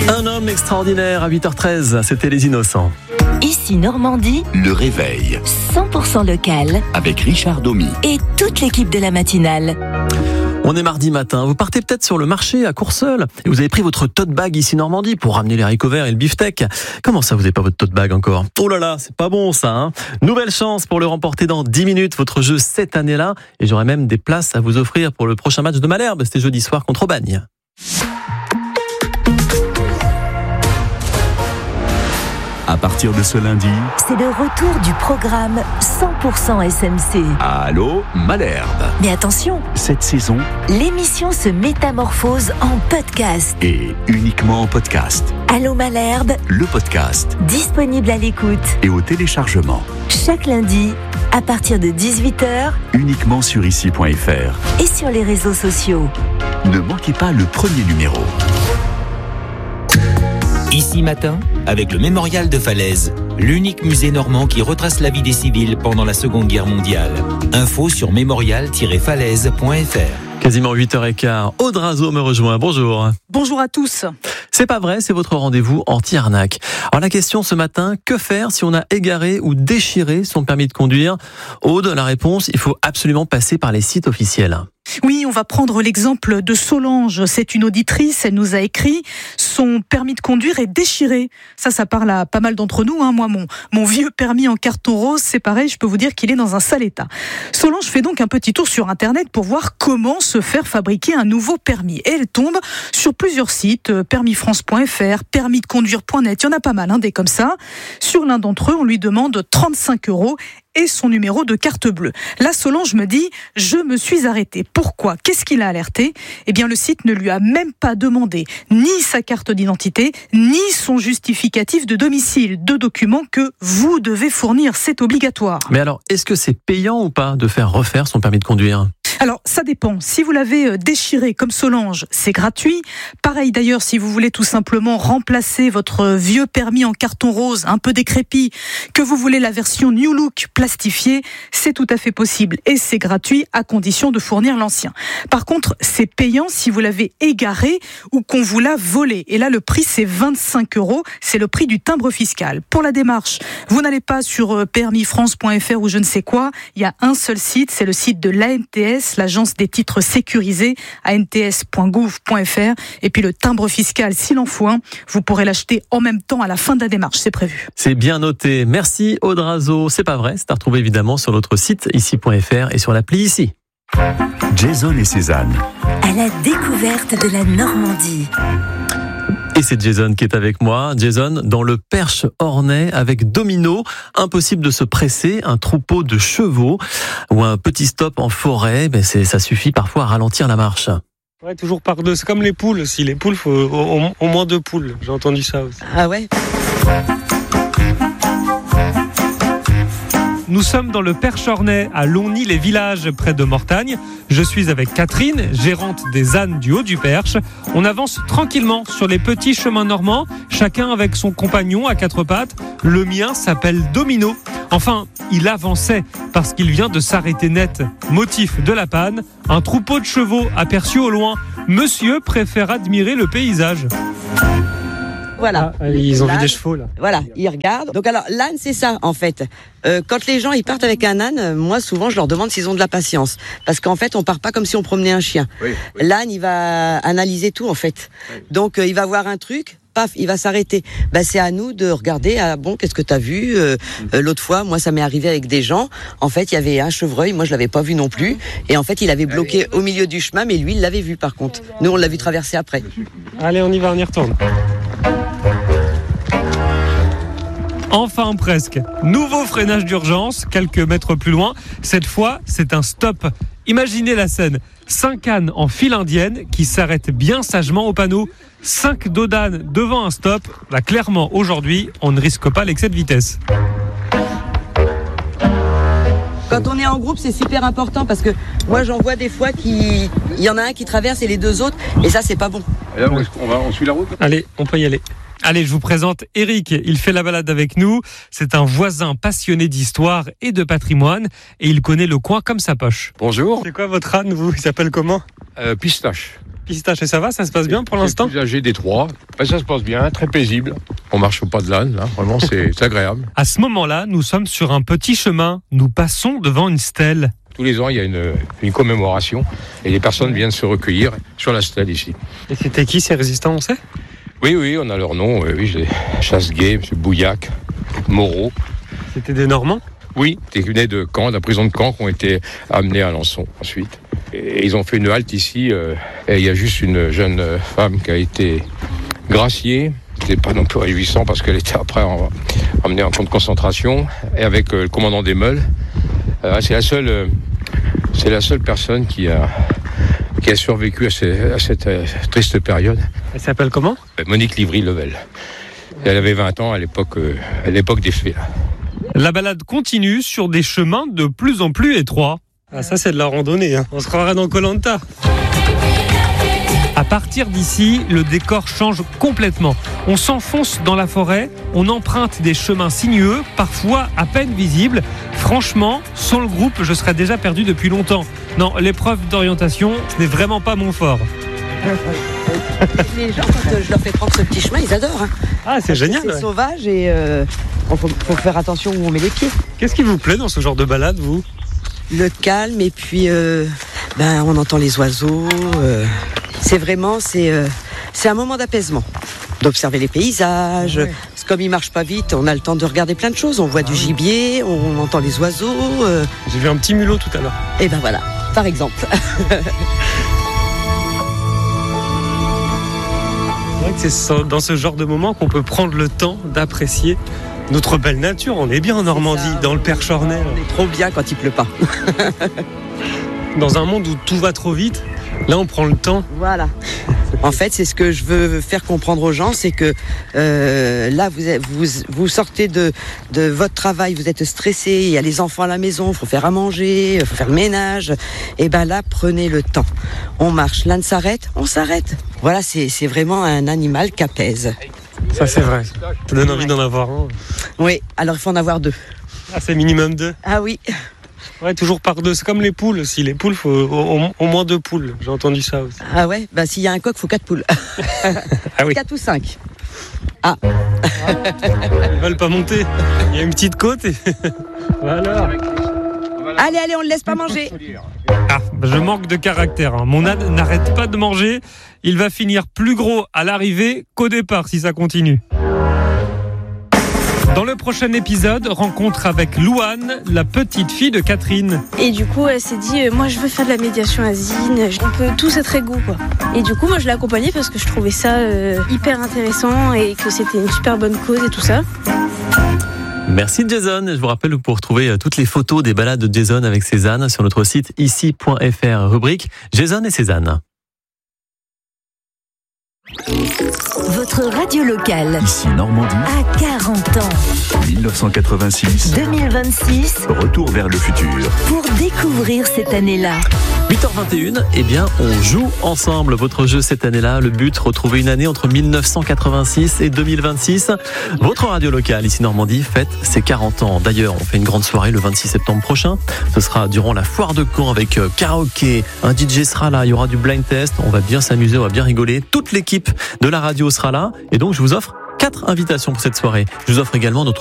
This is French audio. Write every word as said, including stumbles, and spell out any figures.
Un homme extraordinaire à huit heures treize, c'était Les Innocents. Ici Normandie, Le réveil cent pour cent local avec Richard Domy. et toute l'équipe de la matinale. On est mardi matin, vous partez peut-être sur le marché à Courseulles et vous avez pris votre tote bag ici Normandie pour ramener les haricots verts et le beefsteak. Comment ça vous n'avez pas votre tote bag encore? Oh là là, c'est pas bon ça hein. Nouvelle chance pour le remporter dans dix minutes, votre jeu cette année-là. Et j'aurai même des places à vous offrir pour le prochain match de Malherbe, c'était jeudi soir contre Aubagne. À partir de ce lundi, C'est le retour du programme cent pour cent S M C. Allô Malherbe. Mais attention, Cette saison l'émission se métamorphose en podcast. est uniquement en podcast. Allô Malherbe, Le podcast disponible à l'écoute et au téléchargement. chaque lundi à partir de dix-huit heures Uniquement sur ici point f r. et sur les réseaux sociaux. Ne manquez pas le premier numéro. Ici matin, avec le Mémorial de Falaise, l'unique musée normand qui retrace la vie des civils pendant la Seconde Guerre mondiale. Info sur mémorial tiret falaise point f r. Quasiment huit heures quinze, Aude Razo me rejoint, bonjour. Bonjour à tous. C'est pas vrai, c'est votre rendez-vous anti-arnaque. Alors la question ce matin, que faire si on a égaré ou déchiré son permis de conduire? Aude, la réponse, il faut absolument passer par les sites officiels. Oui, on va prendre l'exemple de Solange. C'est une auditrice, elle nous a écrit « Son permis de conduire est déchiré ». Ça, ça parle à pas mal d'entre nous. Hein. Moi, mon, mon vieux permis en carton rose, c'est pareil, je peux vous dire qu'il est dans un sale état. Solange fait donc un petit tour sur Internet pour voir comment se faire fabriquer un nouveau permis. Et elle tombe sur plusieurs sites, permis france point f r, permis de conduire point net, il y en a pas mal, hein, des comme ça. Sur l'un d'entre eux, on lui demande trente-cinq euros et son numéro de carte bleue. Là, Solange me dit « Je me suis arrêtée ». Pourquoi? Qu'est-ce qu'il a alerté? Eh bien, le site ne lui a même pas demandé ni sa carte d'identité, ni son justificatif de domicile. Deux documents que vous devez fournir, c'est obligatoire. Mais alors, est-ce que c'est payant ou pas de faire refaire son permis de conduire? Alors, ça dépend. Si vous l'avez déchiré comme Solange, c'est gratuit. Pareil d'ailleurs, si vous voulez tout simplement remplacer votre vieux permis en carton rose, un peu décrépit, que vous voulez la version New Look plastifiée, c'est tout à fait possible. Et c'est gratuit à condition de fournir l'ancien. Par contre, c'est payant si vous l'avez égaré ou qu'on vous l'a volé. Et là, le prix, c'est vingt-cinq euros. C'est le prix du timbre fiscal. Pour la démarche, vous n'allez pas sur permis france point f r ou je ne sais quoi. Il y a un seul site, c'est le site de l'A N T S, l'agence des titres sécurisés, a n t s point gouv point f r. Et puis le timbre fiscal, s'il en faut un, vous pourrez l'acheter en même temps à la fin de la démarche, c'est prévu. C'est bien noté. Merci Aude Razo. C'est pas vrai, c'est à retrouver évidemment sur notre site ici point f r et sur l'appli ici. Jason et Cézanne. À la découverte de la Normandie. Et c'est Jason qui est avec moi. Jason, dans le Perche ornais avec Domino, impossible de se presser, un troupeau de chevaux ou un petit stop en forêt, ben c'est, ça suffit parfois à ralentir la marche. Ouais, toujours par deux. C'est comme les poules aussi. Les poules, faut au, au, au moins deux poules. J'ai entendu ça aussi. Ah ouais. Nous sommes dans le Perche ornais à Longny-les-Villages, près de Mortagne. Je suis avec Catherine, gérante des ânes du Haut du Perche. On avance tranquillement sur les petits chemins normands, chacun avec son compagnon à quatre pattes. Le mien s'appelle Domino. Enfin, il avançait parce qu'il vient de s'arrêter net. Motif de la panne, un troupeau de chevaux aperçu au loin. Monsieur préfère admirer le paysage. Voilà. Ah, ils ont vu L'âne, des chevaux là. Voilà, ils regardent. Donc alors, l'âne, c'est ça, en fait. Euh, quand les gens ils partent avec un âne, euh, moi souvent je leur demande s'ils ont de la patience, parce qu'en fait on part pas comme si on promenait un chien. Oui, oui. L'âne il va analyser tout en fait. Oui. Donc euh, il va voir un truc. Paf, il va s'arrêter. Ben, c'est à nous de regarder. Ah, bon, qu'est-ce que t'as vu euh, euh, l'autre fois, moi, ça m'est arrivé avec des gens. En fait, il y avait un chevreuil. Moi, je l'avais pas vu non plus. Et en fait, il avait bloqué au milieu du chemin, mais lui, il l'avait vu par contre. Nous, on l'a vu traverser après. Allez, on y va, on y retourne. Enfin presque. Nouveau freinage d'urgence, quelques mètres plus loin. Cette fois, c'est un stop. Imaginez la scène. Cinq ânes en file indienne qui s'arrêtent bien sagement au panneau. Cinq dos d'ânes devant un stop. Là, clairement, aujourd'hui, on ne risque pas l'excès de vitesse. Quand on est en groupe, c'est super important parce que moi, j'en vois des fois qui, il y en a un qui traverse et les deux autres. Et ça, c'est pas bon. Et là, on, va, on suit la route. Allez, on peut y aller. Allez, je vous présente Eric. Il fait la balade avec nous. C'est un voisin passionné d'histoire et de patrimoine. Et il connaît le coin comme sa poche. Bonjour. C'est quoi votre âne, vous? Il s'appelle comment? euh, Pistache. Pistache, et ça va, ça se passe bien pour l'instant ? C'est le plus âgé des trois. Ben, ça se passe bien, très paisible. On marche au pas de l'âne, là. Vraiment, c'est, c'est agréable. À ce moment-là, nous sommes sur un petit chemin. Nous passons devant une stèle. Tous les ans, il y a une, une commémoration et les personnes viennent se recueillir sur la stèle ici. Et c'était qui ces résistants, on sait ? Oui, oui, on a leur nom. Oui, oui, j'ai Chasseguet, M. Bouillac, Moreau. C'était des Normands ? Oui, ils venaient de Caen, de la prison de Caen, qui ont été amenés à Alençon ensuite. Et ils ont fait une halte ici. Euh, et il y a juste une jeune femme qui a été graciée. C'était pas non plus réjouissant parce qu'elle était après en, emmenée en camp de concentration. Et avec euh, le commandant des Meules. Euh, c'est la seule, euh, c'est la seule personne qui a, qui a survécu à, ces, à cette euh, triste période. Elle s'appelle comment ? Monique Livry-Level. Elle avait vingt ans à l'époque, euh, à l'époque des faits. Là. La balade continue sur des chemins de plus en plus étroits. Ah, ça c'est de la randonnée, hein. On se croirait dans Koh-Lanta. À partir d'ici, le décor change complètement. On s'enfonce dans la forêt, on emprunte des chemins sinueux, parfois à peine visibles. Franchement, sans le groupe, je serais déjà perdu depuis longtemps. Non, l'épreuve d'orientation, ce n'est vraiment pas mon fort. Les gens, quand je leur fais prendre ce petit chemin, ils adorent. Hein. Ah, c'est génial. C'est ouais. sauvage et euh, il faut, faut faire attention où on met les pieds. Qu'est-ce qui vous plaît dans ce genre de balade, vous ? Le calme et puis euh, ben, on entend les oiseaux. Euh, c'est vraiment, c'est, euh, c'est un moment d'apaisement. D'observer les paysages. Ouais. Parce que comme ils marchent pas vite, on a le temps de regarder plein de choses. On voit ah, du gibier, on entend les oiseaux. Euh... J'ai vu un petit mulot tout à l'heure. Et ben voilà, par exemple. C'est dans ce genre de moment qu'on peut prendre le temps d'apprécier notre belle nature. On est bien en Normandie, ça, dans le Perche-Ornay. On est trop bien quand il pleut pas. Dans un monde où tout va trop vite, là on prend le temps. Voilà. En fait, c'est ce que je veux faire comprendre aux gens, c'est que euh, là, vous, êtes, vous, vous sortez de, de votre travail, vous êtes stressé, il y a les enfants à la maison, il faut faire à manger, il faut faire le ménage. Et ben là, prenez le temps. On marche, l'âne s'arrête, on s'arrête. Voilà, c'est, c'est vraiment un animal qui apaise. Ça, c'est vrai. Ça donne envie d'en avoir un. Oui, alors il faut en avoir deux. Ah, c'est minimum deux. Ah oui. Ouais, toujours par deux. C'est comme les poules aussi. Les poules, il faut au, au moins deux poules. J'ai entendu ça aussi. Ah ouais, bah s'il y a un coq, il faut quatre poules. Ah oui. Quatre ou cinq. Ah. Ils veulent pas monter. Il y a une petite côte. Et... voilà. Allez, allez, on ne le laisse pas manger. Ah, je manque de caractère. Hein. Mon âne n'arrête pas de manger. Il va finir plus gros à l'arrivée qu'au départ si ça continue. Dans le prochain épisode, rencontre avec Louane, la petite fille de Catherine. Et du coup, elle s'est dit, euh, moi je veux faire de la médiation asine, on peut tous être égaux, quoi. Et du coup, moi je l'ai accompagnée parce que je trouvais ça euh, hyper intéressant et que c'était une super bonne cause et tout ça. Merci Jason. Je vous rappelle, vous pouvez retrouver toutes les photos des balades de Jason avec Cézanne sur notre site ici point f r, rubrique Jason et Cézanne. Votre radio locale. Ici Normandie. À quarante ans. dix-neuf cent quatre-vingt-six. deux mille vingt-six. Retour vers le futur. Pour découvrir cette année-là. huit heures vingt et un, eh bien, on joue ensemble votre jeu cette année-là. Le but, retrouver une année entre dix-neuf cent quatre-vingt-six et deux mille vingt-six. Votre radio locale, ici Normandie, fête ses quarante ans. D'ailleurs, on fait une grande soirée le vingt-six septembre prochain. Ce sera durant la foire de Caen avec karaoké. Un D J sera là, il y aura du blind test. On va bien s'amuser, on va bien rigoler. Toute l'équipe de la radio sera là. Et donc, je vous offre quatre invitations pour cette soirée. Je vous offre également notre